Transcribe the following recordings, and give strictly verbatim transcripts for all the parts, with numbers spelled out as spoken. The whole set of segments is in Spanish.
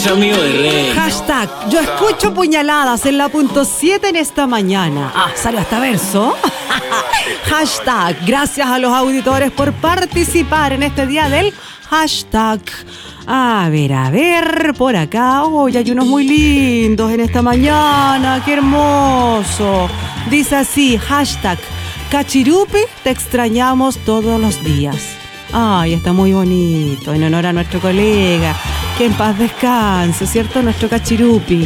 Amigo de rey. Hashtag, yo escucho puñaladas en la punto siete en esta mañana. Ah, salió hasta verso. Hashtag, gracias a los auditores por participar en este día del hashtag. A ver, a ver, por acá. Hoy hay unos muy lindos en esta mañana. ¡Qué hermoso! Dice así, hashtag, Cachirupi, te extrañamos todos los días. Ay, está muy bonito, en honor a nuestro colega. Que en paz descanse, ¿cierto? Nuestro Cachirupi.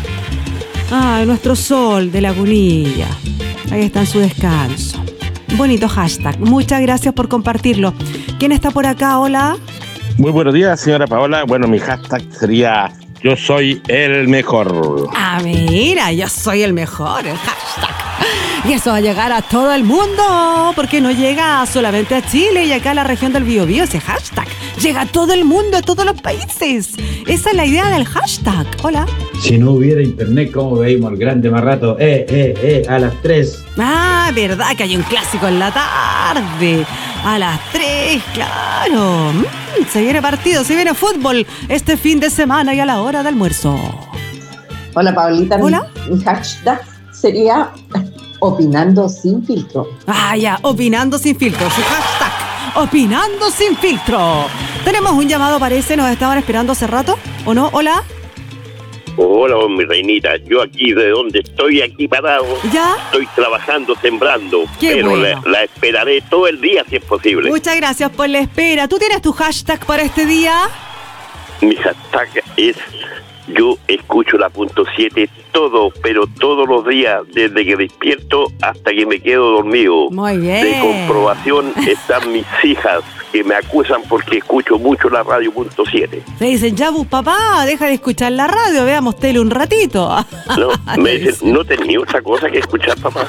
Ay, nuestro sol de Lagunilla. Ahí está en su descanso. Bonito hashtag. Muchas gracias por compartirlo. ¿Quién está por acá? Hola. Muy buenos días, señora Paola. Bueno, mi hashtag sería yo soy el mejor. Ah, mira, yo soy el mejor, el hashtag. Y eso va a llegar a todo el mundo, porque no llega solamente a Chile y acá a la región del Biobío, ese hashtag. Llega a todo el mundo, a todos los países. Esa es la idea del hashtag. Hola. Si no hubiera internet, ¿cómo veíamos el grande más rato? Eh, eh, eh, a las tres. Ah, verdad que hay un clásico en la tarde. A las tres, claro. Mm, se viene partido, se viene fútbol este fin de semana y a la hora de almuerzo. Hola, Paulita. Hola. Mi, mi hashtag sería opinando sin filtro. Ah, ya, opinando sin filtro. Su hashtag, opinando sin filtro. Tenemos un llamado, parece, nos estaban esperando hace rato, ¿o no? Hola. Hola, mi reinita. Yo aquí de donde estoy, aquí parado, ¿Ya? estoy trabajando, sembrando. Qué pero bueno. la, la esperaré todo el día si es posible. Muchas gracias por la espera. ¿Tú tienes tu hashtag para este día? Mi hashtag es yo escucho la punto siete todo, pero todos los días, desde que despierto hasta que me quedo dormido. Muy bien. De comprobación están mis hijas, que me acusan porque escucho mucho la radio punto siete. Te dicen, ya, pues, papá, deja de escuchar la radio, veamos tele un ratito. No, me dicen, no tenía otra cosa que escuchar, papá.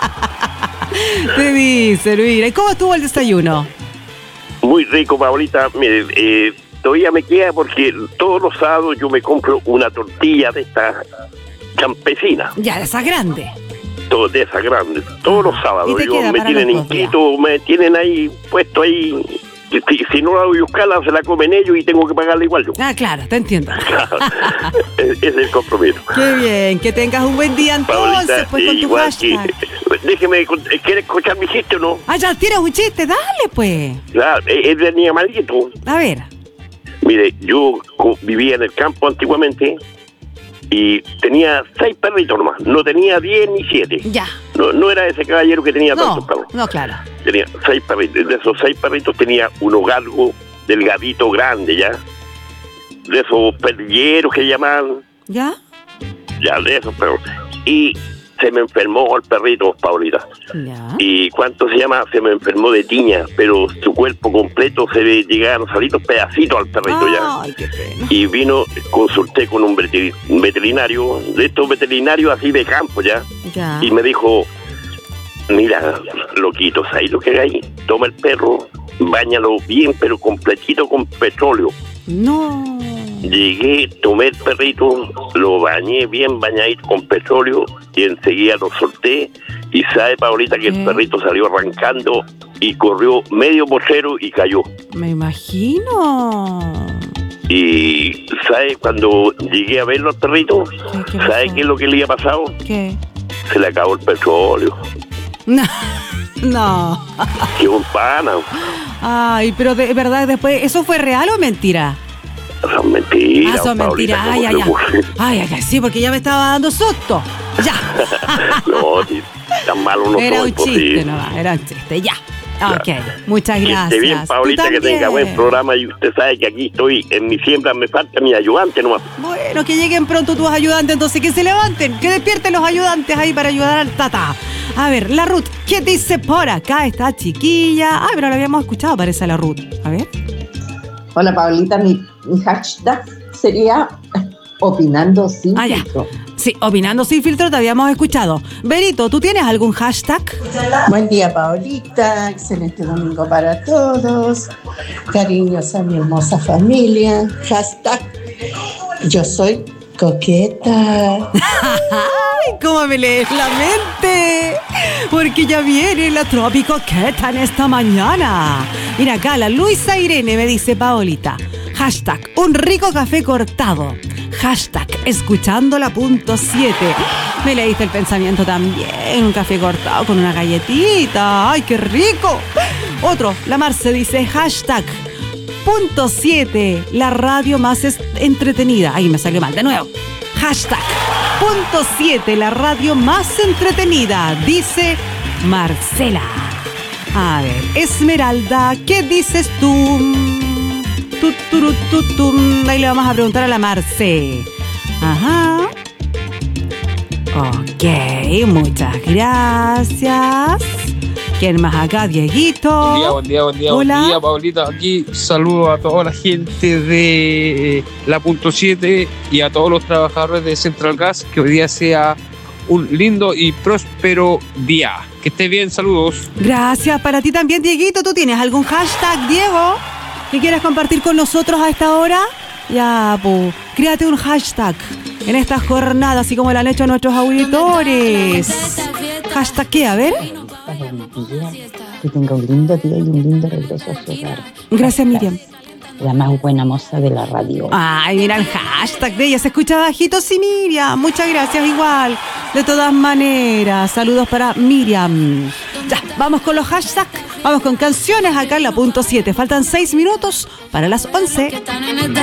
Te dicen, mira, ¿y cómo estuvo el desayuno? Muy rico, Paulita. Mire, eh, todavía me queda porque todos los sábados yo me compro una tortilla de esta campesina. Ya, de esa grande. Todo de esa grande. Todos los sábados. te Yo queda me para tienen los dos días. inscrito, me tienen ahí puesto ahí. Si, si no la doy a buscarla, se la comen ellos y tengo que pagarla igual yo. Ah, claro, te entiendo. Ese es el compromiso. Qué bien, que tengas un buen día entonces, Paulita, pues con tu igual que, hashtag. déjeme, ¿quiere escuchar mi chiste o no? Ah, ya tienes un chiste, dale pues. Claro, es de niña maldito. A ver. Mire, yo co- vivía en el campo antiguamente y tenía seis perritos nomás. No tenía diez ni siete. Ya. No, no era ese caballero que tenía tantos No, perros. no, claro. Tenía seis perritos. De esos seis perritos tenía uno galgo, delgadito, grande, ¿ya? De esos perrilleros que llamaban. ¿Ya? Ya, de esos perros. Y se me enfermó el perrito, Paulita. Ya. ¿Y cuánto se llama? Se me enfermó de tiña, pero su cuerpo completo se ve llegar a salir pedacitos al perrito ya. Ay, qué pena. Y vino, consulté con un veter- un veterinario, de estos veterinarios así de campo ya, Ya. y me dijo, mira, loquito, ¿sabes lo que hay? Toma el perro, báñalo bien, pero completito con petróleo. No. Llegué, tomé el perrito, lo bañé bien bañadito con petróleo y enseguida lo solté. Y sabe, Paulita, que ¿Qué? el perrito salió arrancando y corrió medio potrero y cayó. Me imagino. Y sabe, cuando llegué a verlo al perrito, ¿Qué- qué ¿sabe pasó? qué es lo que le había pasado? ¿Qué? Se le acabó el petróleo. No. No. ¡Qué un pana! Ay, pero de verdad, después, ¿eso fue real o mentira? Son mentiras, Ah, son Paulita, mentiras. Ay, ¿cómo ay, se ay. ocurre? Ay, ay, ay, sí, porque ya me estaba dando susto. Ya. No, si tan malo no Era soy, un pues, chiste sí. nomás, era un chiste, ya. Ok, Ya. muchas Que gracias. esté bien, Paulita, Tú que tenga también. buen programa y usted sabe que aquí estoy en mi siembra, me falta mi ayudante nomás. Bueno, que lleguen pronto tus ayudantes, entonces que se levanten, que despierten los ayudantes ahí para ayudar al tata. A ver, la Ruth, ¿qué dice por acá? Está chiquilla. Ay, pero la habíamos escuchado, parece la Ruth. A ver. Hola, Paulita. Mi, mi hashtag sería opinando sin Ah, ya. filtro. Sí, opinando sin filtro te habíamos escuchado. Berito, ¿tú tienes algún hashtag? Buen día, Paulita. Excelente domingo para todos. Cariños a mi hermosa familia. Hashtag yo soy coqueta. ¡Ay, cómo me lees la mente! Porque ya viene la tropicoqueta en esta mañana. Mira acá, la Luisa Irene me dice, Paolita, hashtag un rico café cortado. Hashtag escuchando la punto siete. Me leíste el pensamiento también. Un café cortado con una galletita. ¡Ay, qué rico! Otro, la Marce dice hashtag punto siete, la radio más es- entretenida. Ahí me salió mal, de nuevo. Hashtag punto siete, la radio más entretenida, dice Marcela. A ver, Esmeralda, ¿qué dices tú? Tu, turu, tu, tum. Ahí le vamos a preguntar a la Marce. Ajá. Ok, muchas gracias. ¿Quién más acá? Dieguito. Buen día, buen día, buen día, Hola. buen día, Paulita. Aquí saludo a toda la gente de eh, la punto siete y a todos los trabajadores de Central Gas. Que hoy día sea un lindo y próspero día. Que esté bien, saludos. Gracias para ti también, Dieguito. ¿Tú tienes algún hashtag, Diego, que quieras compartir con nosotros a esta hora? Ya, pues, créate un hashtag en esta jornada, así como lo han hecho nuestros auditores. ¿Hashtag qué? A ver. Que tenga un lindo día y un lindo regreso a su hogar. Gracias, Miriam. La más buena moza de la radio. Ay, mira el hashtag de ella. Se escucha bajito, sí, Miriam. Muchas gracias, igual. De todas maneras, saludos para Miriam. Ya, vamos con los hashtags. Vamos con canciones acá en la punto siete. Faltan seis minutos para las once. Que están en esta